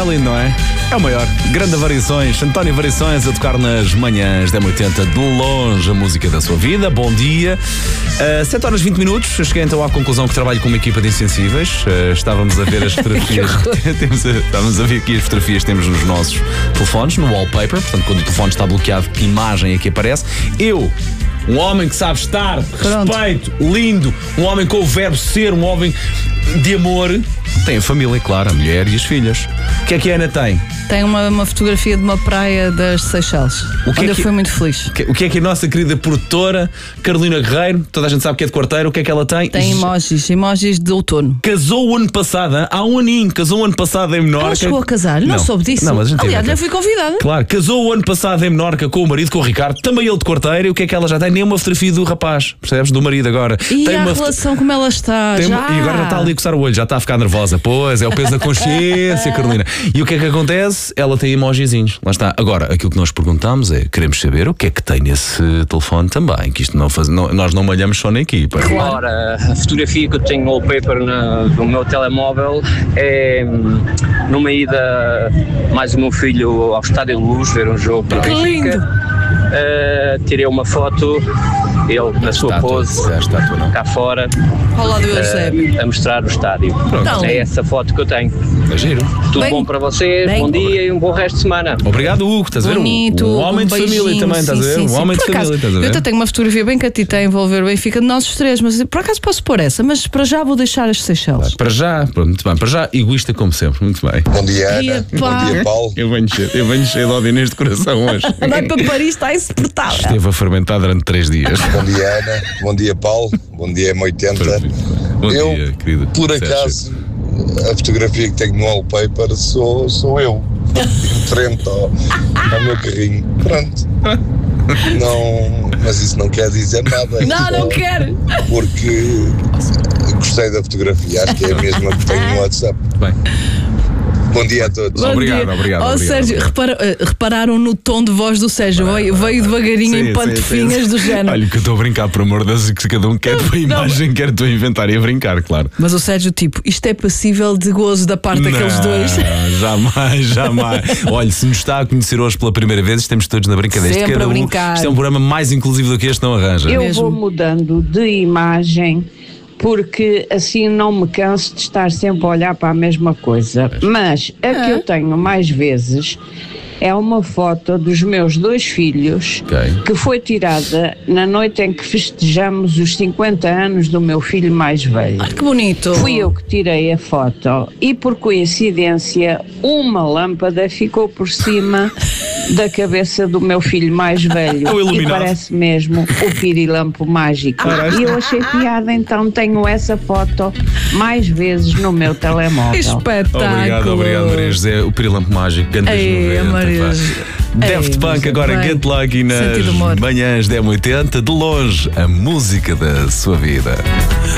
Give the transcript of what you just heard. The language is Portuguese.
lindo, não é? É o maior. Grande Variações, António Variações a tocar nas manhãs da 80 de longe a música da sua vida. Bom dia. 7 horas 20 minutos. Eu cheguei então à conclusão que trabalho com uma equipa de insensíveis. Estávamos a ver as fotografias. Estávamos a ver aqui as fotografias que temos nos nossos telefones, no wallpaper. Portanto, quando o telefone está bloqueado, que imagem é que aparece? Um homem que sabe estar, respeito, lindo, um homem com o verbo ser, um homem de amor. Tem a família, claro, a mulher e as filhas. O que é que a Ana tem? Tem uma fotografia de uma praia das Seychelles, onde eu fui muito feliz. O que é que a nossa querida produtora Carolina Guerreiro, toda a gente sabe que é de Quarteiro, o que é que ela tem? Tem emojis de outono. Casou o ano passado, há um aninho, casou o ano passado em Menorca. Ela chegou a casar, não soube disso. Não, mas aliás, já fui convidada. Claro, casou o ano passado em Menorca com o marido, com o Ricardo, também ele de Quarteiro. E o que é que ela já tem? Nem uma fotografia do rapaz, percebes? Do marido agora. E tem a relação como ela está? E agora já está ali a coçar o olho, já está a ficar nervosa. Pois, é o peso da consciência, Carolina. E o que é que acontece? Ela tem emojizinhos. Lá está. Agora, aquilo que nós perguntamos é, queremos saber o que é que tem nesse telefone também, que isto nós não malhamos só na equipa. Ora, a fotografia que eu tenho no wallpaper no meu telemóvel é numa ida mais o meu filho ao Estádio de Luz ver um jogo para Benfica. Tirei uma foto, ele na sua pose, cá fora, ao lado do Eusébio, a mostrar o estádio. Pronto, é essa foto que eu tenho. É giro. Tudo bom para vocês, bom dia e um bom resto de semana. Obrigado, Hugo, estás a ver? Bonito, um homem de família também, estás a ver? Um homem de família, estás a ver? Eu até tenho uma fotografia bem catita a envolver o Benfica de nós os três, mas por acaso posso pôr essa, mas para já vou deixar as Seychelles. Para já, pronto, muito bem, para já, egoísta como sempre, muito bem. Bom dia, Ana. Bom dia, Paulo. Eu venho cheio de ódio neste coração hoje. Vai para Paris, está insuportável. Esteve a fermentar durante 3 dias. Bom dia, Ana. Bom dia, Paulo. Bom dia, M80. Bom dia, querido. Por acaso, a fotografia que tenho no wallpaper sou eu. Em frente ao meu carrinho. Pronto. Não, mas isso não quer dizer nada. Não quero. Porque gostei da fotografia. Acho que é a mesma que tenho no WhatsApp. Bem. Bom dia a todos. Obrigado. Sérgio, repararam no tom de voz do Sérgio? Veio devagarinho em pantofinhas do género. Olha, que eu estou a brincar, por amor de Deus, que cada um quer a tua imagem, quer a tua inventar e a brincar, claro. Mas o Sérgio, isto é passível de gozo da parte daqueles dois? Jamais. Olha, se nos está a conhecer hoje pela primeira vez, estamos todos na brincadeira. Sempre a brincar. Isto é um programa mais inclusivo do que este, não arranja. Eu vou mudando de imagem, porque assim não me canso de estar sempre a olhar para a mesma coisa. Mas a que eu tenho mais vezes é uma foto dos meus 2 filhos, que foi tirada na noite em que festejamos os 50 anos do meu filho mais velho. Que bonito! Fui eu que tirei a foto e, por coincidência, uma lâmpada ficou por cima da cabeça do meu filho mais velho e parece mesmo o pirilampo mágico. E eu achei piada, então tenho essa foto mais vezes no meu telemóvel. Espetáculo! Obrigado, Maria José. O pirilampo mágico, grandes 90. Daft Punk agora, Get Lucky nas manhãs da M80, de longe, a música da sua vida.